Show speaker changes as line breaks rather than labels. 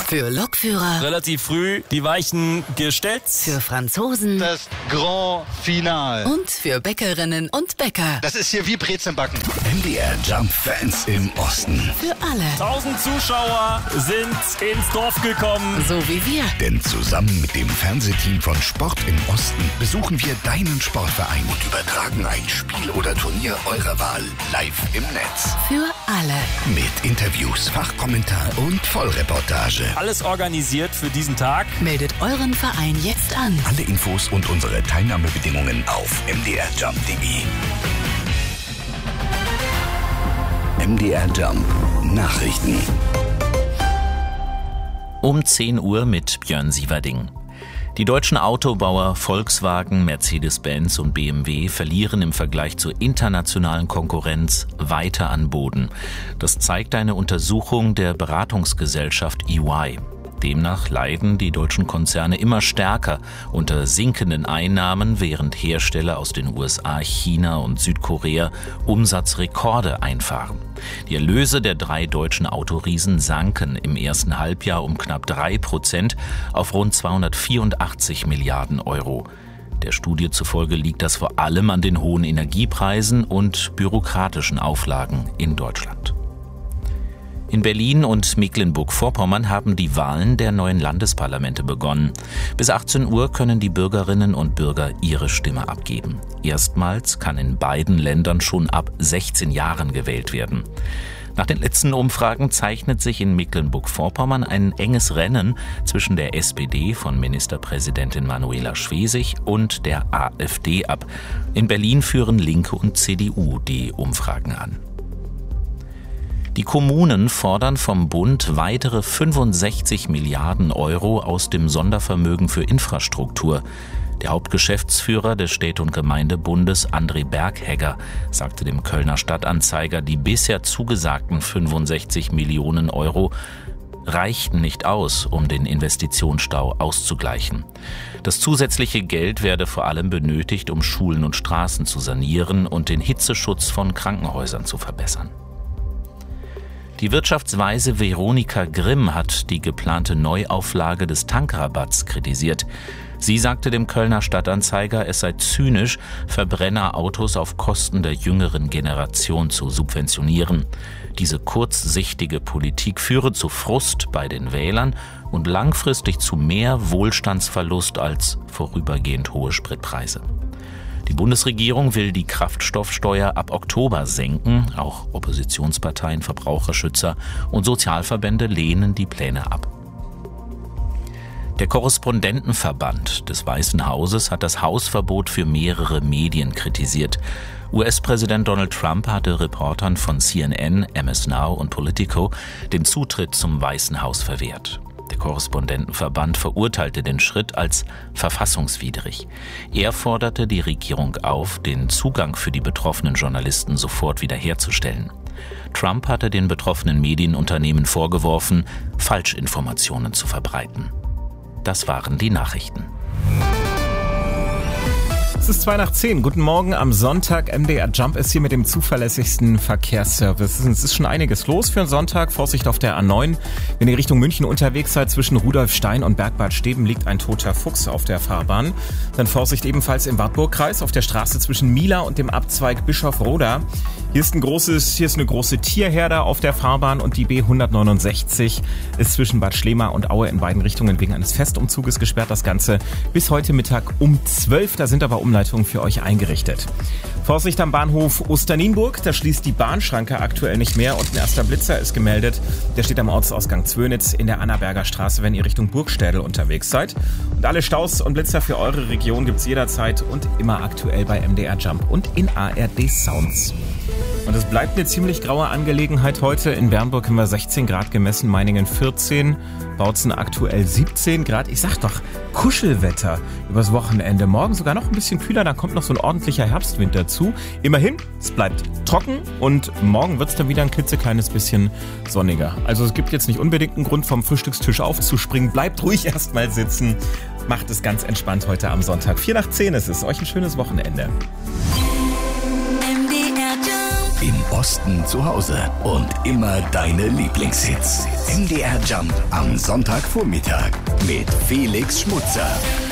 Für Lokführer.
Relativ früh die Weichen gestellt.
Für Franzosen.
Das Grand Finale.
Und für Bäckerinnen und Bäcker.
Das ist hier wie Brezenbacken.
MDR Jump Fans im Osten.
Für alle.
1000 Zuschauer sind ins Dorf gekommen.
So wie wir.
Denn zusammen mit dem Fernsehteam von Sport im Osten besuchen wir deinen Sportverein und übertragen ein Spiel oder Turnier eurer Wahl live im Netz.
Für alle.
Mit Interviews, Fachkommentar und Vollreportage.
Alles organisiert für diesen Tag.
Meldet euren Verein jetzt an.
Alle Infos und unsere Teilnahmebedingungen auf mdrjump.de. MDR Jump Nachrichten.
Um 10 Uhr mit Björn Sieverding. Die deutschen Autobauer Volkswagen, Mercedes-Benz und BMW verlieren im Vergleich zur internationalen Konkurrenz weiter an Boden. Das zeigt eine Untersuchung der Beratungsgesellschaft EY. Demnach leiden die deutschen Konzerne immer stärker unter sinkenden Einnahmen, während Hersteller aus den USA, China und Südkorea Umsatzrekorde einfahren. Die Erlöse der 3 deutschen Autoriesen sanken im ersten Halbjahr um knapp 3% auf rund 284 Milliarden Euro. Der Studie zufolge liegt das vor allem an den hohen Energiepreisen und bürokratischen Auflagen in Deutschland. In Berlin und Mecklenburg-Vorpommern haben die Wahlen der neuen Landesparlamente begonnen. Bis 18 Uhr können die Bürgerinnen und Bürger ihre Stimme abgeben. Erstmals kann in beiden Ländern schon ab 16 Jahren gewählt werden. Nach den letzten Umfragen zeichnet sich in Mecklenburg-Vorpommern ein enges Rennen zwischen der SPD von Ministerpräsidentin Manuela Schwesig und der AfD ab. In Berlin führen Linke und CDU die Umfragen an. Die Kommunen fordern vom Bund weitere 65 Milliarden Euro aus dem Sondervermögen für Infrastruktur. Der Hauptgeschäftsführer des Städte- und Gemeindebundes, André Berghegger, sagte dem Kölner Stadtanzeiger, die bisher zugesagten 65 Millionen Euro reichten nicht aus, um den Investitionsstau auszugleichen. Das zusätzliche Geld werde vor allem benötigt, um Schulen und Straßen zu sanieren und den Hitzeschutz von Krankenhäusern zu verbessern. Die Wirtschaftsweise Veronika Grimm hat die geplante Neuauflage des Tankrabatts kritisiert. Sie sagte dem Kölner Stadtanzeiger, es sei zynisch, Verbrennerautos auf Kosten der jüngeren Generation zu subventionieren. Diese kurzsichtige Politik führe zu Frust bei den Wählern und langfristig zu mehr Wohlstandsverlust als vorübergehend hohe Spritpreise. Die Bundesregierung will die Kraftstoffsteuer ab Oktober senken. Auch Oppositionsparteien, Verbraucherschützer und Sozialverbände lehnen die Pläne ab. Der Korrespondentenverband des Weißen Hauses hat das Hausverbot für mehrere Medien kritisiert. US-Präsident Donald Trump hatte Reportern von CNN, MS Now und Politico den Zutritt zum Weißen Haus verwehrt. Der Korrespondentenverband verurteilte den Schritt als verfassungswidrig. Er forderte die Regierung auf, den Zugang für die betroffenen Journalisten sofort wiederherzustellen. Trump hatte den betroffenen Medienunternehmen vorgeworfen, Falschinformationen zu verbreiten. Das waren die Nachrichten.
Es ist 9:02. Guten Morgen am Sonntag. MDR Jump ist hier mit dem zuverlässigsten Verkehrsservice. Es ist schon einiges los für einen Sonntag. Vorsicht auf der A9. Wenn ihr Richtung München unterwegs seid, zwischen Rudolfstein und Bergbad Steben liegt ein toter Fuchs auf der Fahrbahn. Dann Vorsicht ebenfalls im Wartburgkreis auf der Straße zwischen Mila und dem Abzweig Bischofroda. Hier ist eine große Tierherde auf der Fahrbahn und die B169 ist zwischen Bad Schlema und Aue in beiden Richtungen wegen eines Festumzuges gesperrt. Das Ganze bis heute Mittag um 12. Da sind aber Umleitungen für euch eingerichtet. Vorsicht am Bahnhof Osternienburg, da schließt die Bahnschranke aktuell nicht mehr und ein erster Blitzer ist gemeldet. Der steht am Ortsausgang Zwönitz in der Annaberger Straße, wenn ihr Richtung Burgstädel unterwegs seid. Und alle Staus und Blitzer für eure Region gibt's jederzeit und immer aktuell bei MDR Jump und in ARD Sounds. Und es bleibt eine ziemlich graue Angelegenheit heute. In Bernburg haben wir 16 Grad gemessen, Meiningen 14, Bautzen aktuell 17 Grad. Ich sag doch, Kuschelwetter übers Wochenende. Morgen sogar noch ein bisschen kühler, dann kommt noch so ein ordentlicher Herbstwind dazu. Immerhin, es bleibt trocken und morgen wird es dann wieder ein klitzekleines bisschen sonniger. Also es gibt jetzt nicht unbedingt einen Grund, vom Frühstückstisch aufzuspringen. Bleibt ruhig erstmal sitzen. Macht es ganz entspannt heute am Sonntag. 9:45 ist es. Euch ein schönes Wochenende.
MDR Jump.
Im Osten zu Hause und immer deine Lieblingshits. MDR Jump am Sonntagvormittag mit Felix Schmutzer.